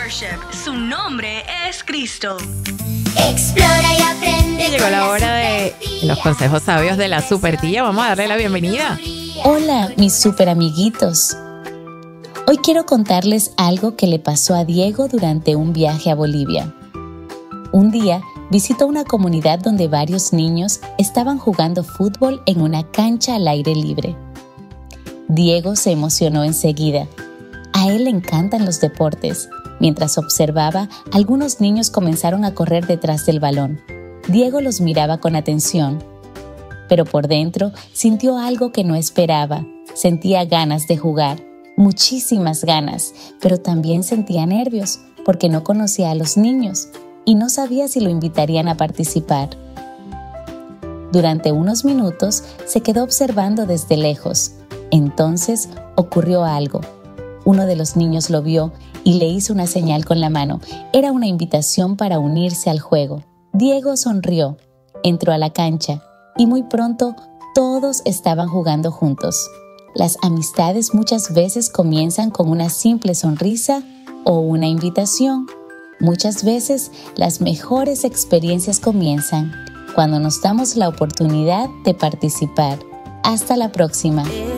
Worship. Su nombre es Cristo. Explora y aprende. Y llegó la hora de los consejos sabios de la super tía. Vamos a darle la bienvenida. Hola, mis super amiguitos. Hoy quiero contarles algo que le pasó a Diego durante un viaje a Bolivia. Un día visitó una comunidad donde varios niños estaban jugando fútbol en una cancha al aire libre. Diego se emocionó enseguida. A él le encantan los deportes. Mientras observaba, algunos niños comenzaron a correr detrás del balón. Diego los miraba con atención, pero por dentro sintió algo que no esperaba. Sentía ganas de jugar, muchísimas ganas, pero también sentía nervios porque no conocía a los niños y no sabía si lo invitarían a participar. Durante unos minutos se quedó observando desde lejos. Entonces ocurrió algo. Uno de los niños lo vio y le hizo una señal con la mano. Era una invitación para unirse al juego. Diego sonrió, entró a la cancha y muy pronto todos estaban jugando juntos. Las amistades muchas veces comienzan con una simple sonrisa o una invitación. Muchas veces las mejores experiencias comienzan cuando nos damos la oportunidad de participar. Hasta la próxima.